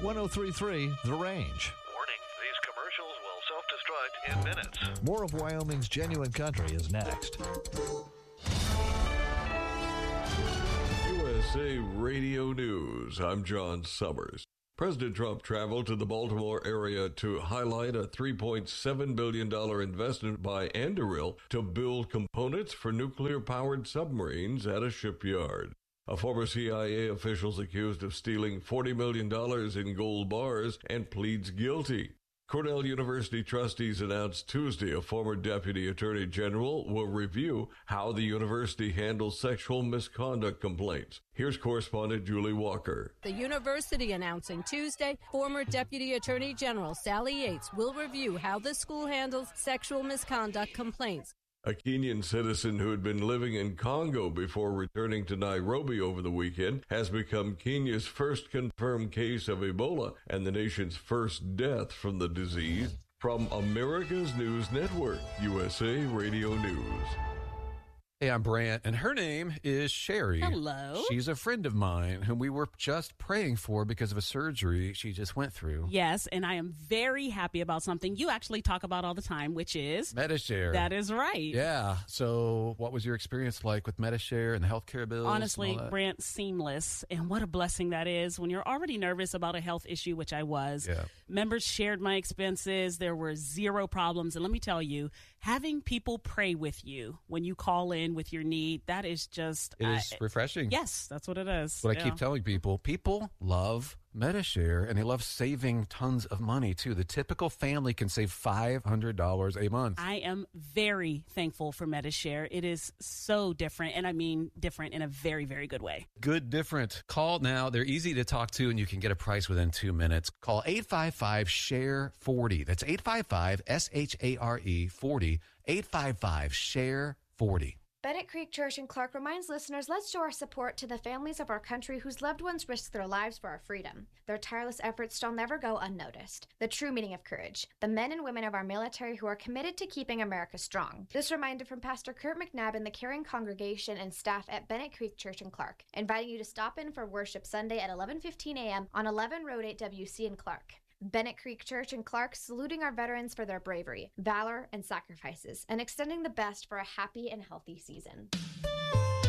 1033 The Range. Warning, these commercials will self-destruct in minutes. More of Wyoming's Genuine Country is next. USA Radio News. I'm John Summers. President Trump traveled to the Baltimore area to highlight a $3.7 billion investment by Anduril to build components for nuclear-powered submarines at a shipyard. A former CIA official is accused of stealing $40 million in gold bars and pleads guilty. Cornell University trustees announced Tuesday a former deputy attorney general will review how the university handles sexual misconduct complaints. Here's correspondent Julie Walker. The university announcing Tuesday, former Deputy Attorney General Sally Yates will review how the school handles sexual misconduct complaints. A Kenyan citizen who had been living in Congo before returning to Nairobi over the weekend has become Kenya's first confirmed case of Ebola and the nation's first death from the disease. From America's News Network, USA Radio News. Hey, I'm Brant, and her name is Sherry. Hello. She's a friend of mine whom we were just praying for because of a surgery she just went through. Yes, and I am very happy about something you actually talk about all the time, which is Medi-Share. That is right. Yeah. So what was your experience like with Medi-Share and the healthcare bills? Honestly, Brant, seamless. And what a blessing that is when you're already nervous about a health issue, which I was. Yeah. Members shared my expenses. There were zero problems. And let me tell you, having people pray with you when you call in with your need, that is just... It is refreshing. Yes, that's what it is. What I keep telling people love Medi-Share, and they love saving tons of money, too. The typical family can save $500 a month. I am very thankful for Medi-Share. It is so different, and I mean different in a very, very good way. Good different. Call now. They're easy to talk to, and you can get a price within 2 minutes. Call 855-SHARE-40. That's 855-SHARE 40. 855-SHARE-40. Bennett Creek Church in Clark reminds listeners, let's show our support to the families of our country whose loved ones risk their lives for our freedom. Their tireless efforts shall never go unnoticed. The true meaning of courage. The men and women of our military who are committed to keeping America strong. This reminder from Pastor Kurt McNabb and the caring congregation and staff at Bennett Creek Church in Clark, inviting you to stop in for worship Sunday at 11:15 a.m. on 11 Road 8WC in Clark. Bennett Creek Church in Clark saluting our veterans for their bravery, valor, and sacrifices, and extending the best for a happy and healthy season.